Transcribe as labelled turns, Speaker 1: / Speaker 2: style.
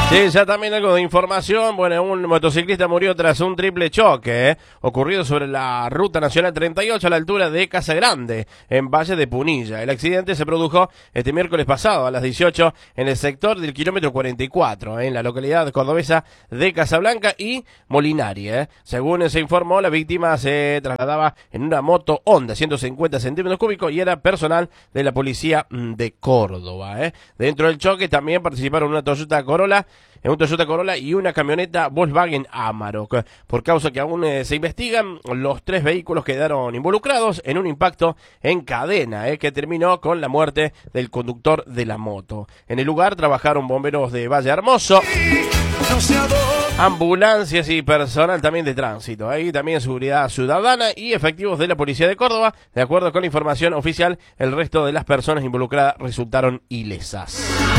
Speaker 1: Sí, ya también algo de información. Bueno, un motociclista murió tras un triple choque, ocurrido sobre la Ruta Nacional 38 a la altura de Casa Grande, en Valle de Punilla. El accidente se produjo este miércoles pasado a las 18 en el sector del kilómetro 44, en la localidad cordobesa de Casablanca y Molinari. Según se informó, la víctima se trasladaba en una moto Honda 150 centímetros cúbicos y era personal de la policía de Córdoba. Dentro del choque también participaron un Toyota Corolla y una camioneta Volkswagen Amarok. Por causa que aún se investigan, los 3 vehículos quedaron involucrados en un impacto en cadena, que terminó con la muerte del conductor de la moto. En el lugar trabajaron bomberos de Valle Hermoso, ambulancias y personal también de tránsito. Ahí también seguridad ciudadana y efectivos de la policía de Córdoba. De acuerdo con la información oficial, el resto de las personas involucradas resultaron ilesas.